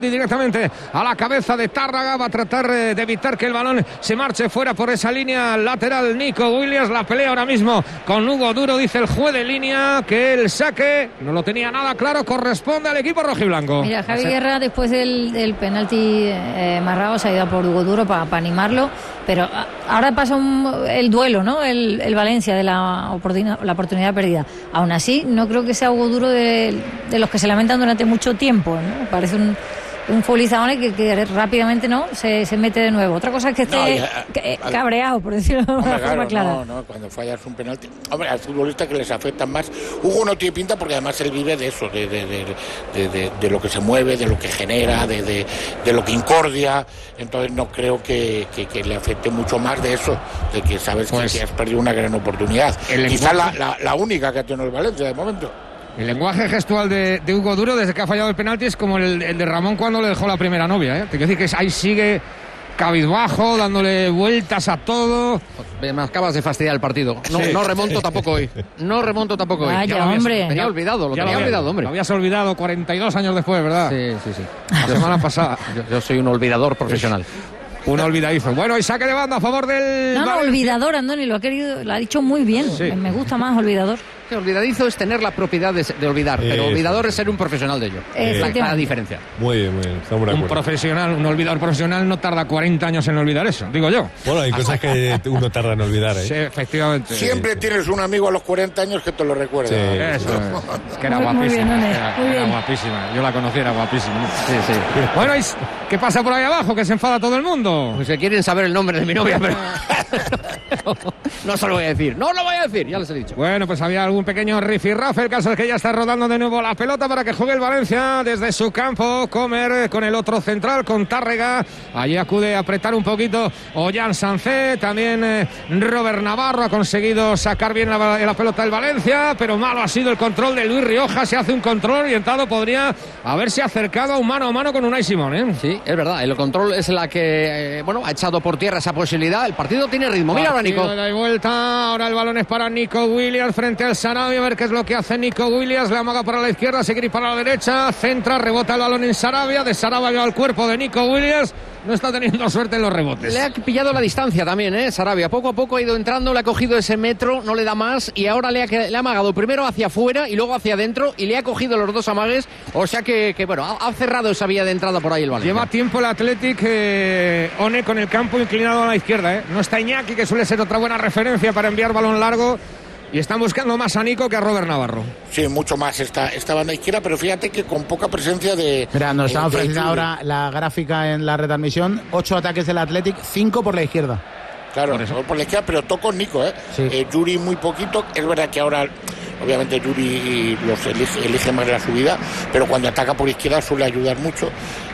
Directamente a la cabeza de Tárrega, va a tratar de evitar que el balón se marche fuera por esa línea lateral. Nico Williams, la pelea ahora mismo con Hugo Duro, dice el juez de línea que el saque no lo tenía nada claro, corresponde al equipo rojiblanco. Mira, Javi Guerra después del penalti marrado se ha ido por Hugo Duro para animarlo, pero ahora pasa el duelo, ¿no? El Valencia de la oportunidad perdida. Aún así, no creo que sea Hugo Duro de los que se lamentan durante mucho tiempo, ¿no? Parece un futbolista que rápidamente se mete de nuevo. Otra cosa es que esté cabreado, por decirlo de una forma clara. No, cuando fallas un penalti, hombre, al futbolista que les afecta más. Hugo no tiene pinta porque además él vive de eso, de lo que se mueve, de lo que genera, de lo que incordia. Entonces no creo que le afecte mucho más de eso, de que sabes que has perdido una gran oportunidad. Quizás la única que ha tenido el Valencia de momento. El lenguaje gestual de Hugo Duro desde que ha fallado el penalti es como el de Ramón cuando le dejó la primera novia, ¿eh? Te quiero decir que ahí sigue cabizbajo, dándole vueltas a todo. Me acabas de fastidiar el partido. No remonto tampoco hoy. Vaya, hombre. Tenía olvidado, hombre. Lo habías olvidado 42 años después, ¿verdad? Sí. La semana pasada. Yo soy un olvidador profesional. Un olvidadizo. Bueno, y saque de banda a favor del... No, olvidador, Andoni, lo ha dicho muy bien. Sí. Me gusta más olvidador. Que olvidadizo es tener la propiedad de olvidar, pero olvidador es ser un profesional de ello. Es la diferencia. Muy bien, estamos de acuerdo. Un olvidador profesional no tarda 40 años en olvidar eso, digo yo. Bueno, hay cosas que uno tarda en olvidar, ¿eh? Sí, efectivamente. Siempre tienes un amigo a los 40 años que te lo recuerda. Sí, eso es que era guapísima. Era guapísima. Yo la conocí, era guapísima. Sí. Bueno, ¿qué pasa por ahí abajo? Que se enfada todo el mundo. Pues que quieren saber el nombre de mi novia, pero no se lo voy a decir. No lo voy a decir, ya les he dicho. Bueno, pues había algún pequeño rifirrafe. El caso es que ya está rodando de nuevo la pelota para que juegue el Valencia desde su campo. Comer con el otro central, con Tárrega. Allí acude a apretar un poquito Ollán Sancé. También Robert Navarro ha conseguido sacar bien la pelota del Valencia, pero malo ha sido el control de Luis Rioja. Se hace un control orientado, podría haberse acercado a un mano a mano con Unai Simón, ¿eh? Sí, es verdad. El control es la que ha echado por tierra esa posibilidad. El partido tiene ritmo. Mira ahora, Nico. De vuelta. Ahora el balón es para Nico Williams frente al Sarabia. A ver qué es lo que hace Nico Williams. Le amaga para la izquierda, seguir para la derecha. Centra, rebota el balón en Sarabia. De Sarabia al cuerpo de Nico Williams. No está teniendo suerte en los rebotes. Le ha pillado la distancia también, Sarabia. Poco a poco ha ido entrando, le ha cogido ese metro, no le da más. Y ahora le ha amagado primero hacia afuera y luego hacia adentro. Y le ha cogido los dos amagues. O sea que ha cerrado esa vía de entrada por ahí el Valencia. Lleva tiempo el Athletic One con el campo inclinado a la izquierda, ¿eh? No está Iñaki, que suele ser otra buena referencia para enviar balón largo. Y están buscando más a Nico que a Robert Navarro. Sí, mucho más esta banda izquierda, pero fíjate que con poca presencia de... Mira, nos están ofreciendo ahora la gráfica en la retransmisión. 8 ataques del Athletic, 5 por la izquierda. Claro, por la izquierda, pero toco Nico, ¿eh? Sí. Yuri muy poquito. Es verdad que ahora, obviamente, Yuri los elige más la subida, pero cuando ataca por izquierda suele ayudar mucho.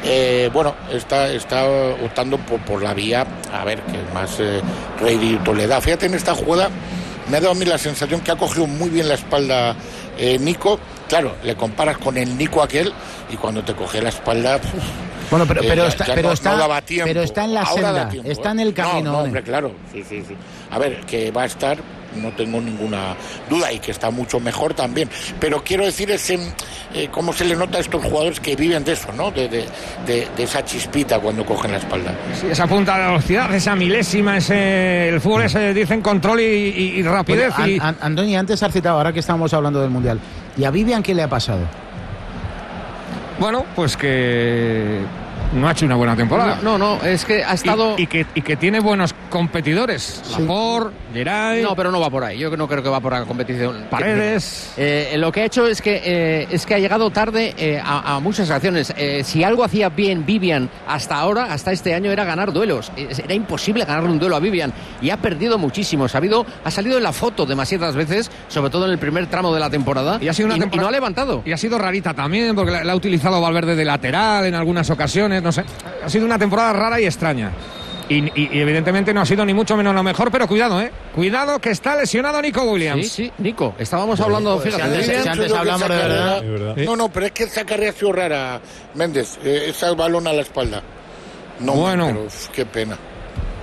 Está optando por la vía, a ver, que más rédito le da. Fíjate, en esta jugada me ha dado a mí la sensación que ha cogido muy bien la espalda Nico. Claro, le comparas con el Nico aquel y cuando te coge la espalda... Bueno, pero no daba tiempo. Pero está en la senda, está en el camino. No, hombre, claro. Sí. A ver, que va a estar, no tengo ninguna duda, y que está mucho mejor también. Pero quiero decir cómo se le nota a estos jugadores que viven de eso, ¿no? De esa chispita cuando cogen la espalda. Sí, esa punta de velocidad, esa milésima, el fútbol dicen control y rapidez. Bueno, Andoni, antes has citado, ahora que estamos hablando del Mundial, ¿y a Vivian qué le ha pasado? Bueno, pues que no ha hecho una buena temporada. No, es que ha estado... Y que tiene buenos competidores. Sí. Laporte, Geray... No, pero no va por ahí. Yo no creo que va por la competición. Paredes... Lo que ha hecho es que ha llegado tarde a muchas acciones. Si algo hacía bien Vivian hasta ahora, hasta este año, era ganar duelos. Era imposible ganarle un duelo a Vivian. Y ha perdido muchísimo. Ha salido en la foto demasiadas veces, sobre todo en el primer tramo de la temporada. Y ha sido y no ha levantado. Y ha sido rarita también, porque la ha utilizado Valverde de lateral en algunas ocasiones. No sé, ha sido una temporada rara y extraña. Y evidentemente no ha sido ni mucho menos lo mejor, pero cuidado, cuidado, que está lesionado Nico Williams. Sí, Nico, estábamos hablando, fíjate. Si antes hablamos de verdad. No, pero es que esa carrera ha sido rara, Méndez, ese balón a la espalda. No, bueno, pero qué pena.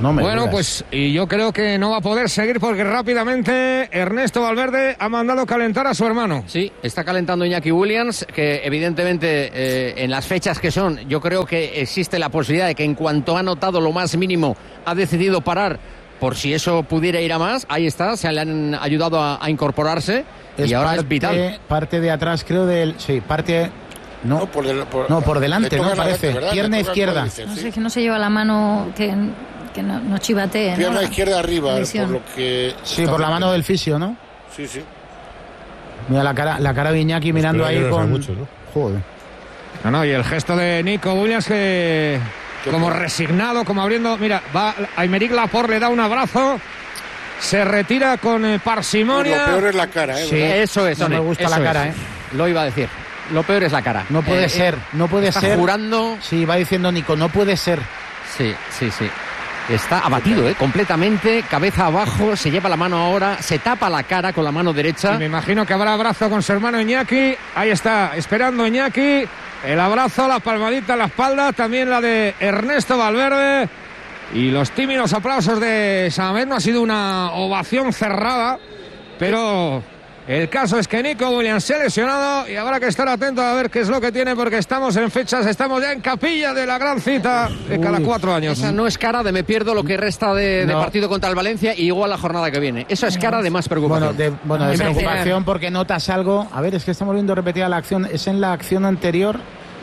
No me bueno, digas. pues y yo creo que no va a poder seguir porque rápidamente Ernesto Valverde ha mandado calentar a su hermano. Sí, está calentando Iñaki Williams, que evidentemente en las fechas que son, yo creo que existe la posibilidad de que en cuanto ha notado lo más mínimo, ha decidido parar por si eso pudiera ir a más. Ahí está, se le han ayudado a incorporarse y ahora es vital. Parte de atrás, creo, parte... No, por delante, ¿no? Parece. Pierna izquierda. No sé, que no se lleva la mano, que no chivatee. Pierna ¿no? izquierda arriba, lesión. por lo que... Sí, por la mano del fisio, ¿no? Sí. Mira la cara de Iñaki mirando ahí con... Mucho, ¿no? Joder. No, y el gesto de Nico Williams que como resignado, como abriendo... Mira, va Aymeric Laporte, le da un abrazo, se retira con parsimonia. Lo peor es la cara, ¿eh? Sí, eso es. No me gusta la cara, ¿eh? Lo iba a decir. Lo peor es la cara. No puede ser, no puede está ser. Jurando. Sí, va diciendo Nico, no puede ser. Sí. Está abatido, completamente, cabeza abajo, se lleva la mano ahora, se tapa la cara con la mano derecha. Y me imagino que habrá abrazo con su hermano Iñaki. Ahí está, esperando Iñaki. El abrazo, la palmadita en la espalda, también la de Ernesto Valverde. Y los tímidos aplausos de Samet. No ha sido una ovación cerrada, pero el caso es que Nico Williams se ha lesionado y habrá que estar atento a ver qué es lo que tiene, porque estamos en fechas, estamos ya en capilla de la gran cita de cada 4 años. Esa no es cara de me pierdo lo que resta de partido contra el Valencia y igual la jornada que viene. Eso es cara de más preocupación. De preocupación porque notas algo. A ver, es que estamos viendo repetida la acción. Es en la acción anterior.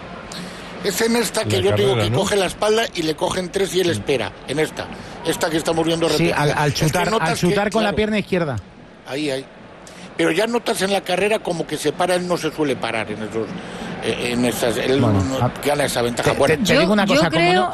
Es en esta que yo digo que coge la espalda y le cogen 3 y él espera. En esta que estamos viendo repetida. Sí, al chutar con la pierna izquierda. Ahí. Pero ya notas en la carrera como que se para, él no se suele parar en esas, él gana esa ventaja. Te digo una cosa,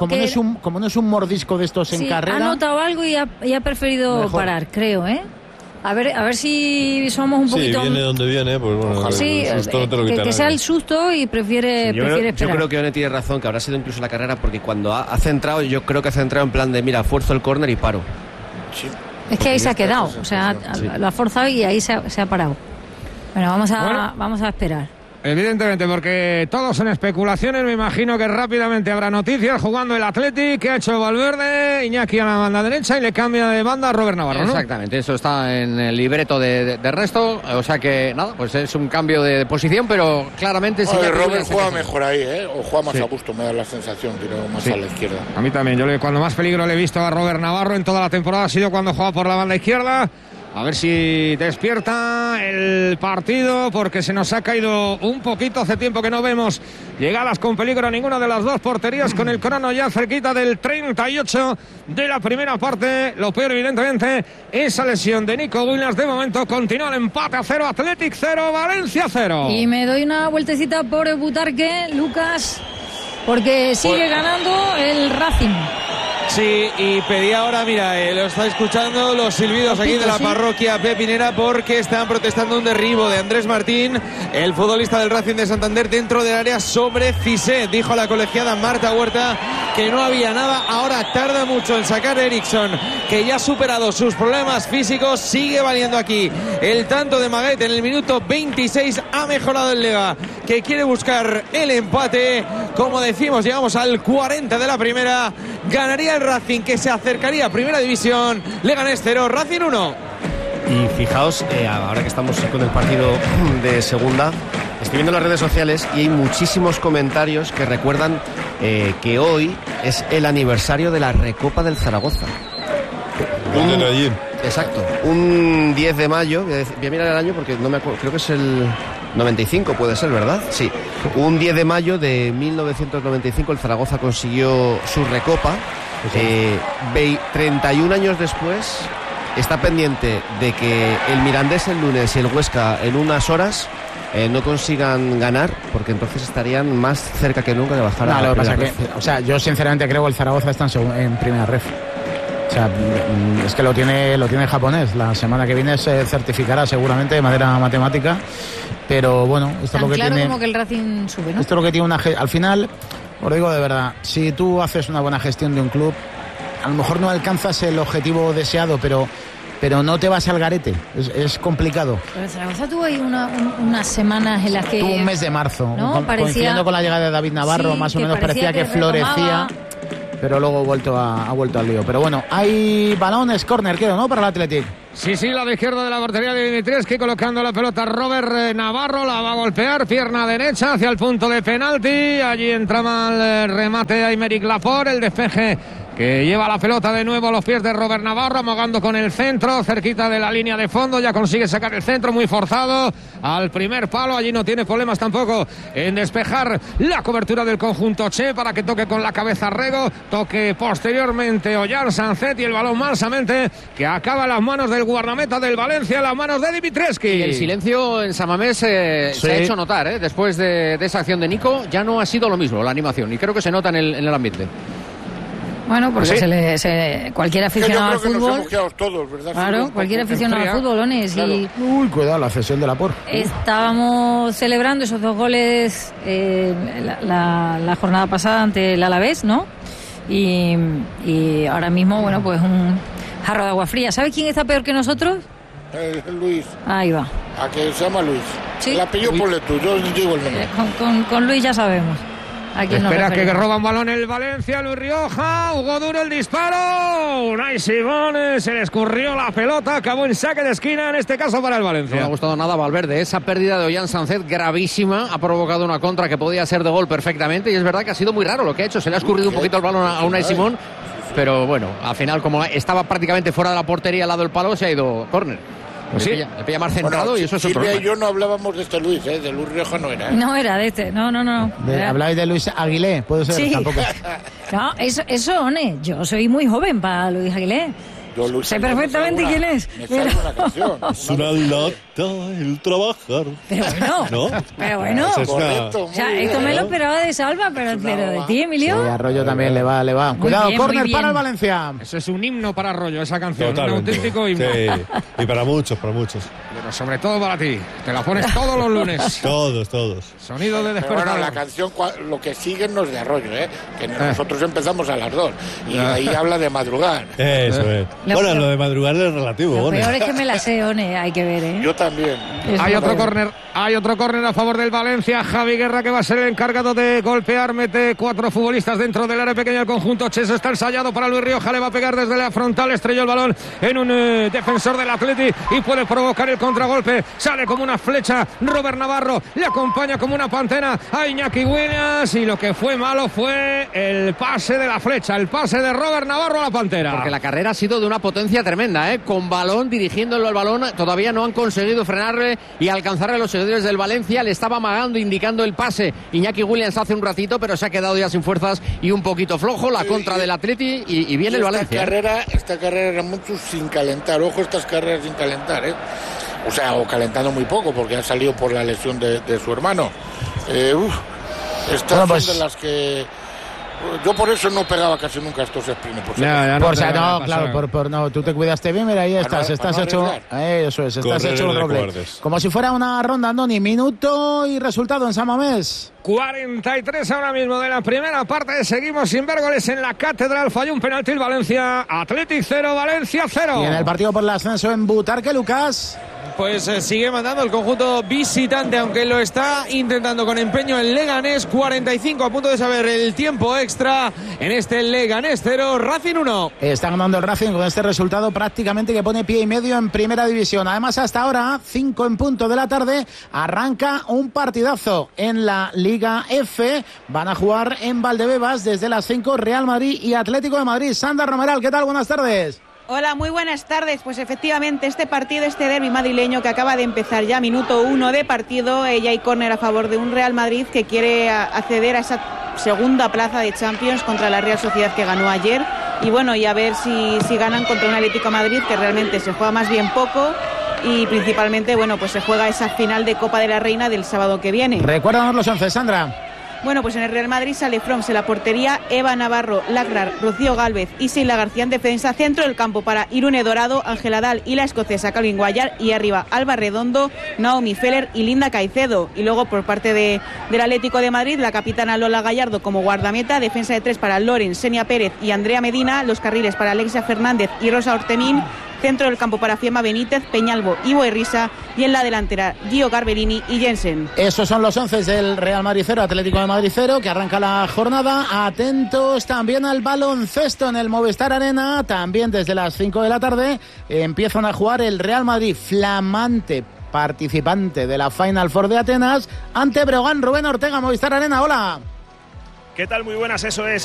como no es un mordisco de estos en carrera. Ha notado algo y ha preferido parar, creo, ¿eh? A ver si somos un poquito... Sí, viene donde viene, pues bueno, sí, el susto no te lo quitará. Que sea el susto y prefiere esperar. Yo creo que One tiene razón, que habrá sido incluso la carrera, porque cuando ha centrado, yo creo que ha centrado en plan de, mira, fuerzo el córner y paro. Sí. Es que ahí se ha quedado, o sea, lo ha forzado y ahí se ha parado. Bueno, vamos a esperar. Evidentemente, porque todos son especulaciones. Me imagino que rápidamente habrá noticias. Jugando el Athletic, que ha hecho Valverde, Iñaki a la banda derecha y le cambia de banda a Robert Navarro, ¿no? Exactamente, eso está en el libreto de Ernesto. O sea que nada, pues es un cambio de posición, pero claramente sí. Robert juega mejor ahí, o juega más a gusto, me da la sensación, tiró más a la izquierda. A mí también, cuando más peligro le he visto a Robert Navarro en toda la temporada ha sido cuando juega por la banda izquierda. A ver si despierta el partido, porque se nos ha caído un poquito. Hace tiempo que no vemos llegadas con peligro a ninguna de las dos porterías, con el crono ya cerquita del 38 de la primera parte. Lo peor, evidentemente, esa lesión de Nico Williams. De momento continúa el empate a 0, Athletic 0, Valencia 0. Y me doy una vueltecita por el Butarque, Lucas, porque sigue ganando el Racing. Sí, y pedía ahora, mira, lo está escuchando los silbidos aquí de la parroquia pepinera, porque están protestando un derribo de Andrés Martín, el futbolista del Racing de Santander, dentro del área sobre Cissé. Dijo la colegiada Marta Huerta que no había nada. Ahora tarda mucho en sacar Eriksson, que ya ha superado sus problemas físicos. Sigue valiendo aquí el tanto de Maguet en el minuto 26. Ha mejorado el Lega, que quiere buscar el empate. Como decimos, llegamos al 40 de la primera. Ganaría el Racing, que se acercaría a Primera División. Leganés 0, Racing 1. Y fijaos, ahora que estamos con el partido de segunda, estoy viendo las redes sociales y hay muchísimos comentarios que recuerdan que hoy es el aniversario de la Recopa del Zaragoza. Exacto, un 10 de mayo, voy a mirar el año porque no me acuerdo, creo que es el 95, puede ser, ¿verdad? Sí, un 10 de mayo de 1995 el Zaragoza consiguió su Recopa. 31 años después está pendiente de que el Mirandés el lunes y el Huesca en unas horas no consigan ganar, porque entonces estarían más cerca que nunca de bajar a la primera ref. O sea, yo sinceramente creo que el Zaragoza está en primera ref. O sea, es que lo tiene japonés. La semana que viene se certificará seguramente de manera matemática. Pero bueno, esto es lo que claro tiene. Como que el Racing sube, ¿no? Esto es lo que tiene al final, os digo de verdad, si tú haces una buena gestión de un club, a lo mejor no alcanzas el objetivo deseado, pero no te vas al garete. Es complicado. Pero Zaragoza tuvo ahí unas semanas en las que... Tuvo un mes de marzo, ¿no? coincidiendo con la llegada de David Navarro, sí, más o menos parecía que florecía. pero luego ha vuelto al lío. Pero bueno, hay balones, córner, creo, ¿no? Para el Athletic. Sí, la de izquierda de la portería de Dimitrescu, colocando la pelota Robert Navarro, la va a golpear, pierna derecha hacia el punto de penalti, allí entraba el remate a Aymeric Laporte, el despeje que lleva la pelota de nuevo a los pies de Robert Navarro, amagando con el centro, cerquita de la línea de fondo, ya consigue sacar el centro, muy forzado, al primer palo, allí no tiene problemas tampoco en despejar la cobertura del conjunto Che, para que toque con la cabeza Rego, toque posteriormente Ollán Sancet y el balón mansamente que acaba en las manos del guardameta del Valencia, en las manos de Dimitrescu. Y el silencio en San Mamés se ha hecho notar, después de esa acción de Nico, ya no ha sido lo mismo la animación, y creo que se nota en el ambiente. Bueno, porque cualquier aficionado al fútbol. Todos, ¿verdad? Claro, cualquier aficionado al fútbol, Ones. Claro. Uy, cuidado, la cesión de Laporte. Estábamos celebrando esos 2 goles la jornada pasada ante el Alavés, ¿no? Y ahora mismo, bueno, pues un jarro de agua fría. ¿Sabe quién está peor que nosotros? Luis. Ahí va. ¿A que se llama Luis? Sí. El apellido ponle tú, yo digo el nombre. Con Luis ya sabemos. Espera que roba un balón el Valencia, Luis Rioja, Hugo Duro el disparo, Unai Simón, se le escurrió la pelota, acabó en saque de esquina, en este caso para el Valencia. No me ha gustado nada Valverde, esa pérdida de Ollán Sancet gravísima, ha provocado una contra que podía ser de gol perfectamente, y es verdad que ha sido muy raro lo que ha hecho, se le ha escurrido un poquito el balón a Unai Simón, pero bueno, al final como estaba prácticamente fuera de la portería al lado del palo, se ha ido córner. Pues sí, le pilla más centrado, bueno, y eso es otro. Silvia y yo no hablábamos de este Luis, de Luis Rioja no era. No era de este, no. Habláis de Luis Aguilé, puede ser, sí. Tampoco. No, eso, One, yo soy muy joven para Luis Aguilé. Sé perfectamente quién es. Es una lata el trabajar. Pero bueno. Correcto, o sea, esto me lo esperaba de Salva, pero de ti, Emilio. Sí, Arroyo también le va. Cuidado, córner para el Valencia. Eso es un himno para Arroyo, esa canción. Totalmente. Un auténtico himno. Sí. Y para muchos. Pero sobre todo para ti. Te la pones todos los lunes. Todos. Sonido de despertador. Bueno, la canción, lo que sigue no es de Arroyo, que nosotros empezamos a las 2. Y ahí habla de madrugar. Eso es. Bueno, lo de madrugar es relativo. Lo peor es que me la sé, One, hay que ver, Yo también. Hay otro córner a favor del Valencia. Javi Guerra, que va a ser el encargado de golpear, mete 4 futbolistas dentro del área pequeña del conjunto Ches, está ensayado para Luis Rioja, le va a pegar desde la frontal, estrelló el balón en un defensor del Athletic y puede provocar el contragolpe, sale como una flecha Robert Navarro, le acompaña como una pantera a Iñaki Williams, y lo que fue malo fue el pase de la flecha, el pase de Robert Navarro a la pantera. Porque la carrera ha sido de una potencia tremenda, con balón, dirigiéndolo al balón, todavía no han conseguido frenarle y alcanzar a los seguidores del Valencia, le estaba amagando, indicando el pase Iñaki Williams hace un ratito, pero se ha quedado ya sin fuerzas y un poquito flojo, la contra del Atleti y viene el Valencia. Esta carrera era mucho sin calentar, ojo estas carreras sin calentar, o sea, o calentando muy poco, porque han salido por la lesión de su hermano. Estas son de las que... Yo por eso no pegaba casi nunca estos sprints. No, tú te cuidaste bien, mira, ahí estás hecho. Eso es, estás hecho un roble. Como si fuera una ronda, Andoni, minuto y resultado en San Mamés. 43 ahora mismo de la primera parte, seguimos sin ver goles en la Catedral, falló un penalti el Valencia, Athletic 0, Valencia 0. Y en el partido por el ascenso en Butarque, Lucas. Pues sigue mandando el conjunto visitante, aunque lo está intentando con empeño el Leganés. 45 a punto de saber el tiempo extra en este Leganés 0, Racing 1. Está ganando el Racing con este resultado prácticamente que pone pie y medio en primera división. Además, hasta ahora, 5 en punto de la tarde, arranca un partidazo en la Liga F. Van a jugar en Valdebebas desde las 5 Real Madrid y Atlético de Madrid. Sandra Romeral, ¿qué tal? Buenas tardes. Hola, muy buenas tardes. Pues efectivamente este partido, este derbi madrileño que acaba de empezar ya, minuto 1 de partido, ya hay córner a favor de un Real Madrid que quiere acceder a esa segunda plaza de Champions contra la Real Sociedad que ganó ayer, y bueno, y a ver si ganan contra un Atlético de Madrid que realmente se juega más bien poco, y principalmente, bueno, pues se juega esa final de Copa de la Reina del sábado que viene. Recuérdanos los 11, Sandra. Bueno, pues en el Real Madrid sale Froms en la portería, Eva Navarro, Lacrar, Rocío Gálvez y Sheila García en defensa, centro del campo para Irune Dorado, Ángela Dal y la escocesa Calvin Guayar, y arriba Alba Redondo, Naomi Feller y Linda Caicedo. Y luego por parte del Atlético de Madrid, la capitana Lola Gallardo como guardameta, defensa de 3 para Loren, Senia Pérez y Andrea Medina, los carriles para Alexia Fernández y Rosa Ortemín, centro del campo para Fiamma Benítez, Peñalbo y Boerrisa, y en la delantera Gio Garbellini y Jensen. Esos son los 11 del Real Madrid 0, Atlético de Madrid 0, que arranca la jornada. Atentos también al baloncesto en el Movistar Arena, también desde las 5 de la tarde empiezan a jugar el Real Madrid, flamante participante de la Final Four de Atenas, ante Breogán. Rubén Ortega, Movistar Arena, hola. ¿Qué tal? Muy buenas, eso es.